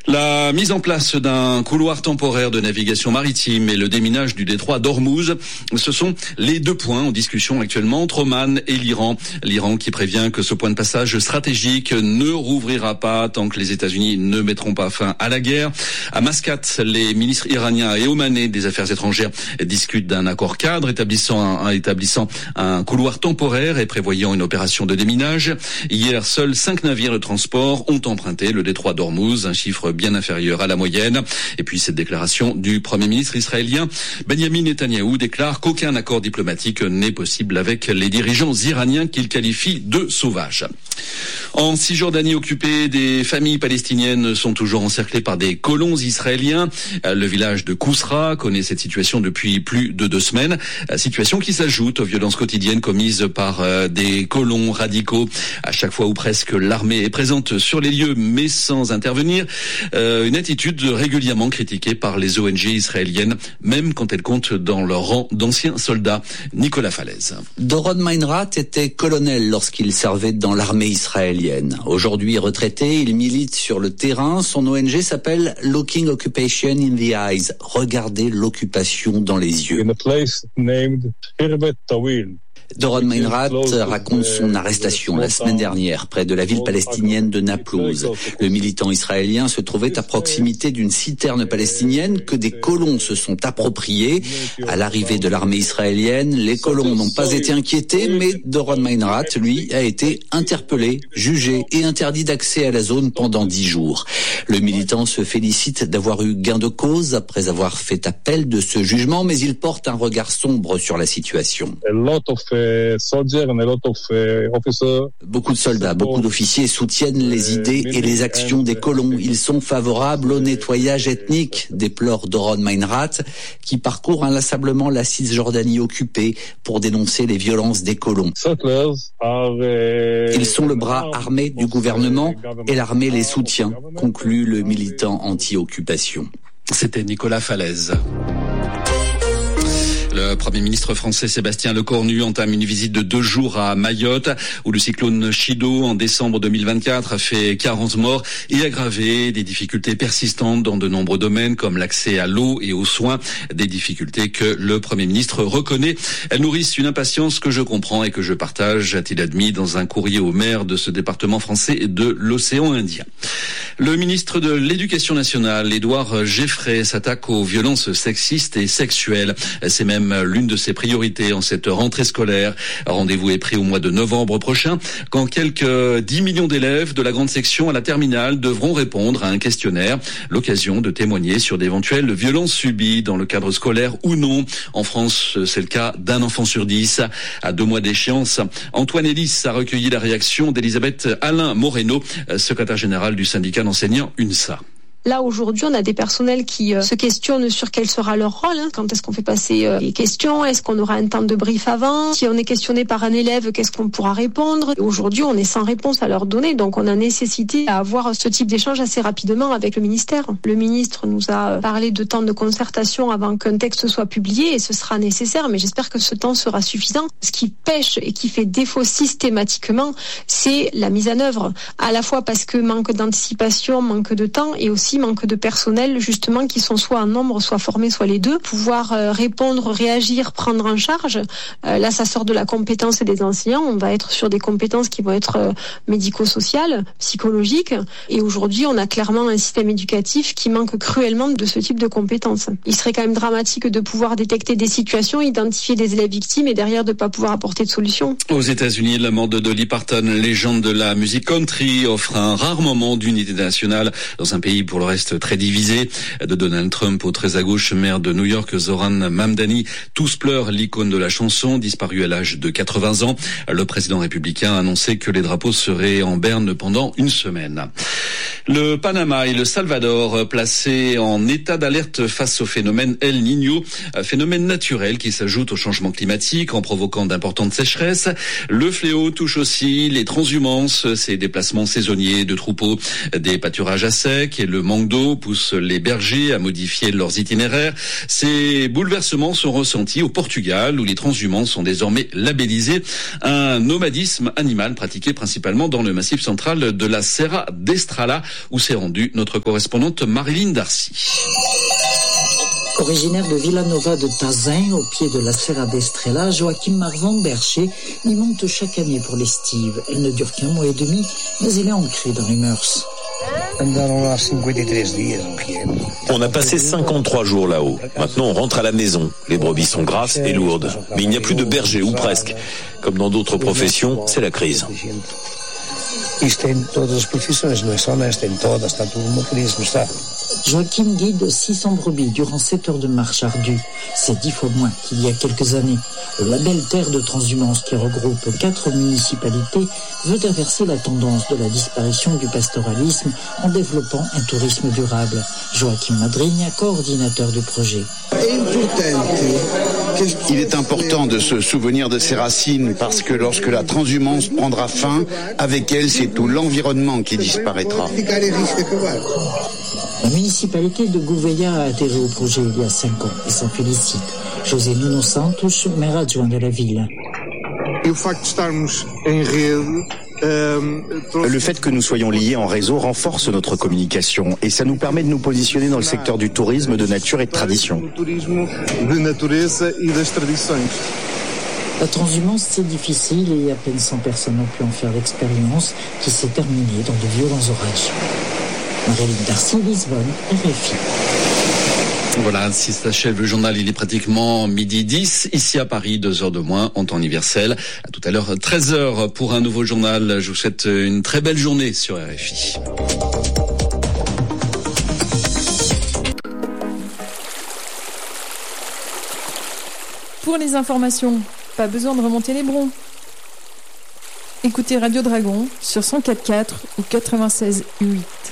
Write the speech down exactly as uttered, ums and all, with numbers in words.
La mise en place d'un couloir temporaire de navigation maritime et le déminage du détroit d'Ormuz, ce sont les deux points en discussion actuellement entre Oman et l'Iran. L'Iran qui prévient que ce point de passage stratégique ne rouvrira pas tant que les États-Unis ne mettront pas fin à la guerre. À Mascate, les ministres iraniens et omanais des Affaires étrangères discutent d'un accord cadre établissant un, établissant un couloir temporaire et prévoyant une opération de déminage. Hier, seuls cinq navires de transport ont emprunté le détroit d'Ormuz, un chiffre bien inférieur à la moyenne. Et puis cette déclaration du Premier ministre israélien Benjamin Netanyahou déclare qu'aucun accord diplomatique n'est possible avec les dirigeants iraniens qu'il qualifie de sauvages. En Cisjordanie occupée, des familles palestiniennes sont toujours encerclées par des colons israéliens. Le village de Kousra connaît cette situation depuis plus de deux semaines. Situation qui s'ajoute aux violences quotidiennes commises par des colons radicaux. À chaque fois ou presque, l'armée est présente sur les lieux mais sans intervenir. Euh, une attitude régulièrement critiquée par les O N G israéliennes, même quand elles comptent dans leur rang d'anciens soldats. Nicolas Falaise. Doron Meinrad était colonel lorsqu'il servait dans l'armée israélienne. Aujourd'hui retraité, il milite sur le terrain. Son O N G s'appelle Looking Occupation in the Eyes. Regardez l'occupation dans les yeux. In a place named Khirbet Tawil. Doron Meinrad raconte son arrestation la semaine dernière près de la ville palestinienne de Naplouse. Le militant israélien se trouvait à proximité d'une citerne palestinienne que des colons se sont appropriés. À l'arrivée de l'armée israélienne, les colons n'ont pas été inquiétés, mais Doron Meinrad, lui, a été interpellé, jugé et interdit d'accès à la zone pendant dix jours. Le militant se félicite d'avoir eu gain de cause après avoir fait appel de ce jugement, mais il porte un regard sombre sur la situation. Beaucoup de soldats, beaucoup d'officiers soutiennent les idées et les actions des colons. Ils sont favorables au nettoyage ethnique, déplore Doron Meinrad, qui parcourt inlassablement la Cisjordanie occupée pour dénoncer les violences des colons. Ils sont le bras armé du gouvernement et l'armée les soutient, conclut le militant anti-occupation. C'était Nicolas Falaise. Le Premier ministre français Sébastien Lecornu entame une visite de deux jours à Mayotte, où le cyclone Chido, en décembre deux mille vingt-quatre, a fait quarante morts et aggravé des difficultés persistantes dans de nombreux domaines, comme l'accès à l'eau et aux soins, des difficultés que le Premier ministre reconnaît. Elles nourrissent une impatience que je comprends et que je partage, a-t-il admis dans un courrier au maire de ce département français de l'océan Indien. Le ministre de l'Éducation nationale, Édouard Geffray, s'attaque aux violences sexistes et sexuelles. C'est même l'une de ses priorités en cette rentrée scolaire. Rendez-vous est pris au mois de novembre prochain, quand quelques dix millions d'élèves de la grande section à la terminale devront répondre à un questionnaire. L'occasion de témoigner sur d'éventuelles violences subies dans le cadre scolaire ou non. En France, c'est le cas d'un enfant sur dix. À deux mois d'échéance, Antoine Elis a recueilli la réaction d'Elisabeth Alain Moreno, secrétaire générale du syndicat d'enseignants UNSA. Là, aujourd'hui, on a des personnels qui euh, se questionnent sur quel sera leur rôle. Hein. Quand est-ce qu'on fait passer euh, les questions? Est-ce qu'on aura un temps de brief avant? Si on est questionné par un élève, qu'est-ce qu'on pourra répondre? Et aujourd'hui, on est sans réponse à leur donner. Donc, on a nécessité à avoir ce type d'échange assez rapidement avec le ministère. Le ministre nous a parlé de temps de concertation avant qu'un texte soit publié et ce sera nécessaire. Mais j'espère que ce temps sera suffisant. Ce qui pêche et qui fait défaut systématiquement, c'est la mise en œuvre. À la fois parce que manque d'anticipation, manque de temps et aussi manque de personnel justement qui sont soit en nombre, soit formés, soit les deux. Pouvoir euh, répondre, réagir, prendre en charge. Euh, là, ça sort de la compétence des enseignants. On va être sur des compétences qui vont être euh, médico-sociales, psychologiques. Et aujourd'hui, on a clairement un système éducatif qui manque cruellement de ce type de compétences. Il serait quand même dramatique de pouvoir détecter des situations, identifier des élèves victimes et derrière de ne pas pouvoir apporter de solution. Aux États-Unis, la mort de Dolly Parton, légende de la musique country, offre un rare moment d'unité nationale dans un pays pour le reste très divisé. De Donald Trump au très à gauche maire de New York, Zoran Mamdani, tous pleurent l'icône de la chanson, disparue à l'âge de quatre-vingts ans. Le président républicain a annoncé que les drapeaux seraient en berne pendant une semaine. Le Panama et le Salvador placés en état d'alerte face au phénomène El Niño, phénomène naturel qui s'ajoute au changement climatique en provoquant d'importantes sécheresses. Le fléau touche aussi les transhumances, ces déplacements saisonniers de troupeaux, des pâturages à sec et le manque manque d'eau pousse les bergers à modifier leurs itinéraires. Ces bouleversements sont ressentis au Portugal, où les transhumants sont désormais labellisés. Un nomadisme animal pratiqué principalement dans le massif central de la Serra d'Estrela, où s'est rendue notre correspondante Marilyn Darcy. Originaire de Villanova de Tazin, au pied de la Serra d'Estrela, Joachim Marvan Bercher y monte chaque année pour l'estive. Elle ne dure qu'un mois et demi, mais elle est ancrée dans les mœurs. On a passé cinquante-trois jours là-haut. Maintenant, on rentre à la maison. Les brebis sont grasses et lourdes. Mais il n'y a plus de bergers, ou presque. Comme dans d'autres professions, c'est la crise. Joachim guide six cents brebis durant sept heures de marche ardue. C'est dix fois moins qu'il y a quelques années. Le label Terre de Transhumance, qui regroupe quatre municipalités, veut inverser la tendance de la disparition du pastoralisme en développant un tourisme durable. Joachim Madrigna, coordinateur du projet. Il est important de se souvenir de ses racines parce que lorsque la transhumance prendra fin, avec elle, c'est tout l'environnement qui disparaîtra. La municipalité de Gouveia a adhéré au projet il y a cinq ans et s'en félicite. José Nuno Santos, maire adjoint de la ville. Le fait que nous soyons liés en réseau renforce notre communication et ça nous permet de nous positionner dans le secteur du tourisme de nature et de tradition. La transhumance, c'est difficile et à peine cent personnes ont pu en faire l'expérience qui s'est terminée dans de violents orages. Marilyn Darcy, Lisbonne, R F I. Voilà, ainsi s'achève le journal. Il est pratiquement midi dix. Ici à Paris, deux heures de moins en temps universel. À tout à l'heure, treize heures pour un nouveau journal. Je vous souhaite une très belle journée sur R F I. Pour les informations, pas besoin de remonter les broncs. Écoutez Radio Dragon sur cent quatre virgule quatre ou quatre-vingt-seize virgule huit.